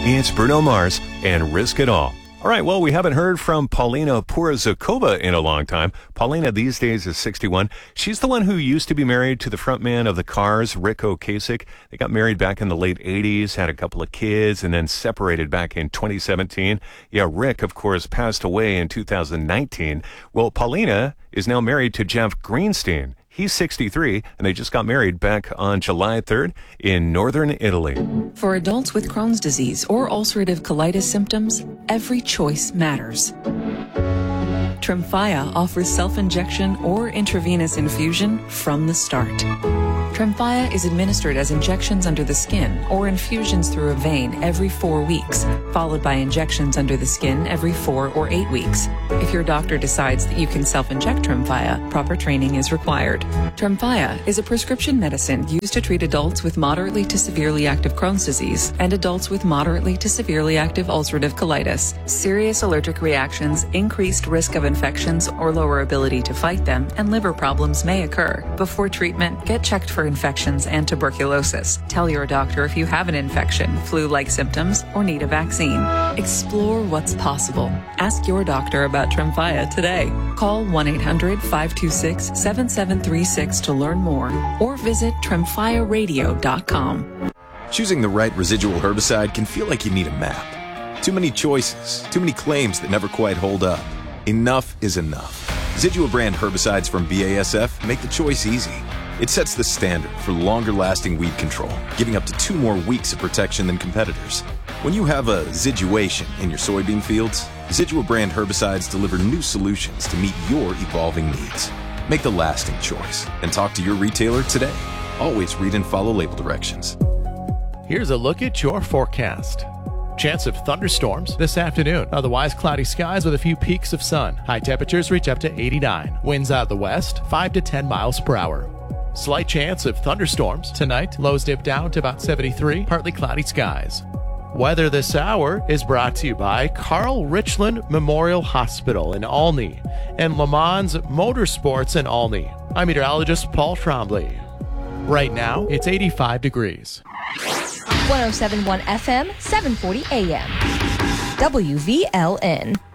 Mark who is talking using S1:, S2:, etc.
S1: It's Bruno Mars and Risk It All. All right, well, we haven't heard from Paulina Porizakova in a long time. Paulina these days is 61. She's the one who used to be married to the frontman of the Cars, Rick Ocasek. They got married back in the late 80s, had a couple of kids, and then separated back in 2017. Yeah, Rick, of course, passed away in 2019. Well, Paulina is now married to Jeff Greenstein. He's 63, and they just got married back on July 3rd in northern Italy.
S2: For adults with Crohn's disease or ulcerative colitis symptoms, every choice matters. Tremfya offers self-injection or intravenous infusion from the start. Tremfya is administered as injections under the skin or infusions through a vein every 4 weeks, followed by injections under the skin every 4 or 8 weeks. If your doctor decides that you can self-inject Tremfya, proper training is required. Tremfya is a prescription medicine used to treat adults with moderately to severely active Crohn's disease and adults with moderately to severely active ulcerative colitis. Serious allergic reactions, increased risk of infections or lower ability to fight them, and liver problems may occur. Before treatment, get checked for infections and tuberculosis. Tell your doctor if you have an infection, flu-like symptoms, or need a vaccine. Explore what's possible. Ask your doctor about Tremfya today. Call 1-800-526-7736 to learn more or visit tremfyaradio.com.
S3: Choosing the right residual herbicide can feel like you need a map. Too many choices, too many claims that never quite hold up. Enough is enough. Zidua brand herbicides from BASF make the choice easy. It sets the standard for longer-lasting weed control, giving up to 2 more weeks of protection than competitors. When you have a Ziduation in your soybean fields, Zidua brand herbicides deliver new solutions to meet your evolving needs. Make the lasting choice and talk to your retailer today. Always read and follow label directions.
S4: Here's a look at your forecast. Chance of thunderstorms this afternoon. Otherwise, cloudy skies with a few peaks of sun. High temperatures reach up to 89. Winds out of the west, 5 to 10 miles per hour. Slight chance of thunderstorms tonight. Lows dip down to about 73. Partly cloudy skies. Weather this hour is brought to you by Carl Richland Memorial Hospital in Olney and Le Mans Motorsports in Olney. I'm meteorologist Paul Trombley. Right now, it's 85 degrees.
S5: 107.1 FM, 740 AM. WVLN.